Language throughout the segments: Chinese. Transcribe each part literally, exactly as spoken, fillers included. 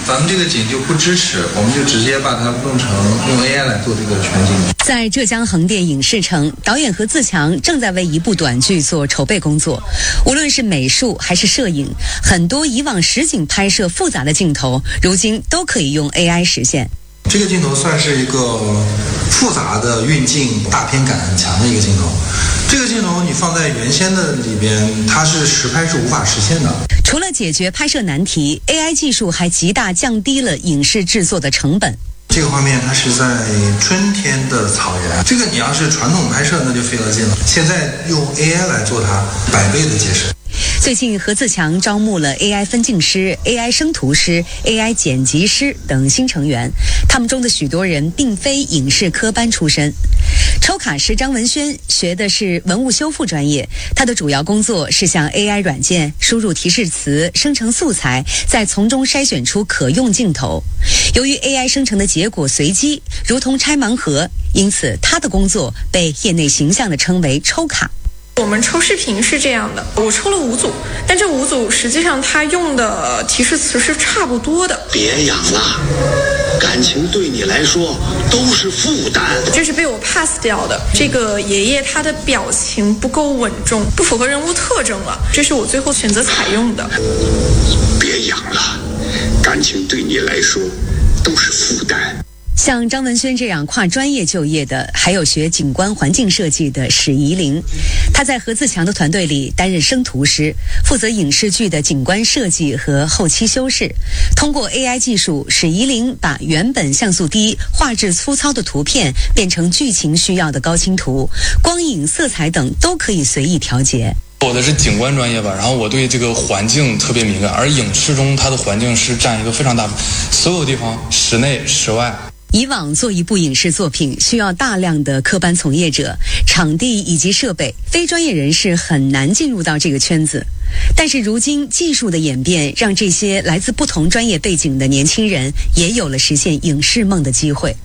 咱们这个景就不支持，我们就直接把它弄成用 A I 来做这个全景。 在浙江横店影视城，导演何自强正在为一部短剧做筹备工作。无论是美术还是摄影，很多以往实景拍摄复杂的镜头，如今都可以用 A I 实现。 这个镜头算是一个复杂的运镜、大片感很强的一个镜头。这个镜头你放在原先的里边，它是实拍是无法实现的。 除了解决拍摄难题 ，A I 技术还极大降低了影视制作的成本。 这个画面它是在春天的草原，这个你要是传统拍摄那就费了劲了。现在用 A I 来做它，百倍的节省。 最近，何自强招募了 A I 分镜师、A I 生图师、A I 剪辑师等新成员，他们中的许多人并非影视科班出身。抽卡师张文轩学的是文物修复专业，他的主要工作是向 A I 软件输入提示词，生成素材，再从中筛选出可用镜头。由于 A I 生成的结果随机，如同拆盲盒，因此他的工作被业内形象地称为抽卡。 我们抽视频是这样的，我抽了五组，但这五组实际上它用的提示词是差不多的。 别养了，感情对你来说都是负担。 这是被我 pass 掉的。这个爷爷他的表情不够稳重，不符合人物特征了，这是我最后选择采用的。 别养了，感情对你来说都是负担。 像张文轩这样跨专业就业的，还有学景观环境设计的史怡玲。他在何自强的团队里担任生图师，负责影视剧的景观设计和后期修饰。通过 A I 技术，史怡玲把原本像素低、画质粗糙的图片变成剧情需要的高清图，光影、色彩等都可以随意调节。 我的是景观专业吧，然后我对这个环境特别敏感，而影视中它的环境是占一个非常大的，所有地方室内室外。 以往做一部影视作品需要大量的科班从业者、场地以及设备，非专业人士很难进入到这个圈子。但是如今技术的演变，让这些来自不同专业背景的年轻人也有了实现影视梦的机会。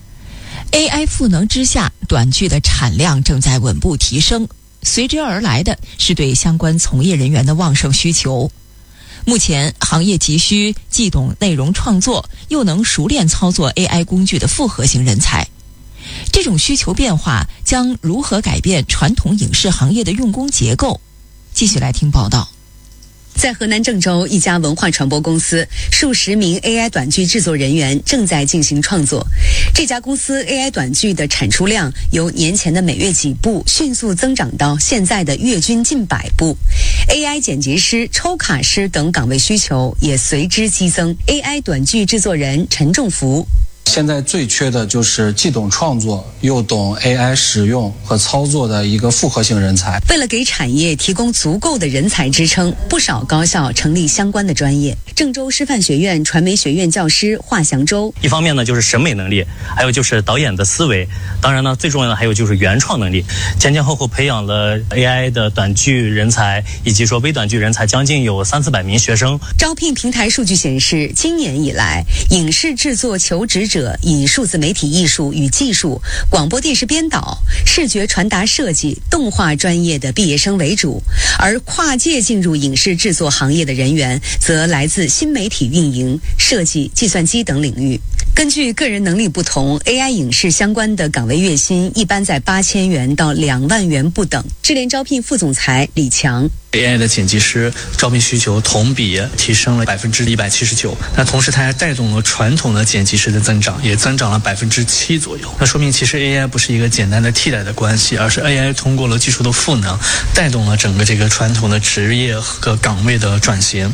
A I 赋能之下，短剧的产量正在稳步提升，随之而来的是对相关从业人员的旺盛需求。目前行业急需既懂内容创作又能熟练操作 A I 工具的复合型人才。这种需求变化将如何改变传统影视行业的用工结构？继续来听报道。 在河南郑州一家文化传播公司，数十名 A I 短剧制作人员正在进行创作。这家公司 A I 短剧的产出量由年前的每月几部迅速增长到现在的月均近百部。A I 剪辑师、抽卡师等岗位需求也随之激增。A I 短剧制作人陈仲福。 现在最缺的就是既懂创作又懂 A I 使用和操作的一个复合型人才。 为了给产业提供足够的人才支撑，不少高校成立相关的专业。郑州师范学院传媒学院教师华祥洲， 一方面呢就是审美能力，还有就是导演的思维，当然呢最重要的还有就是原创能力。前前后后培养了 A I 的短剧人才以及说微短剧人才将近有三四百名学生。 招聘平台数据显示，今年以来，影视制作求职者以数字媒体艺术与技术、广播电视编导、视觉传达设计、动画专业的毕业生为主，而跨界进入影视制作行业的人员则来自新媒体运营、设计、计算机等领域。根据个人能力不同 ，A I 影视相关的岗位月薪一般在八千元到两万元不等。智联招聘副总裁李强。 A I 的剪辑师招聘需求同比提升了百分之一百七十九，那同时它还带动了传统的剪辑师的增长，也增长了百分之七左右。那说明其实 A I 不是一个简单的替代的关系，而是 A I 通过了技术的赋能，带动了整个这个传统的职业和岗位的转型。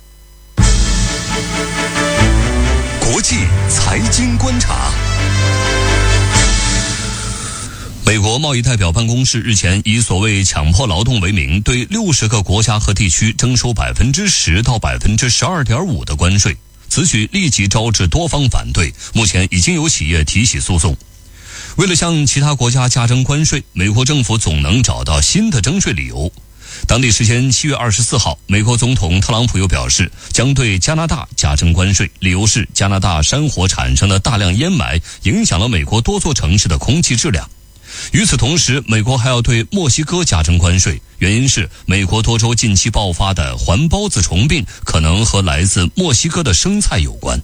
国际财经观察。美国贸易代表办公室日前以所谓强迫劳动为名，对六十个国家和地区征收百分之十到百分之十二点五的关税，此举立即招致多方反对，目前已经有企业提起诉讼。为了向其他国家加征关税，美国政府总能找到新的征税理由。当地时间七月二十四号，美国总统特朗普又表示将对加拿大加征关税，理由是加拿大山火产生的大量烟霾影响了美国多座城市的空气质量。与此同时，美国还要对墨西哥加征关税，原因是美国多州近期爆发的环孢子虫病可能和来自墨西哥的生菜有关。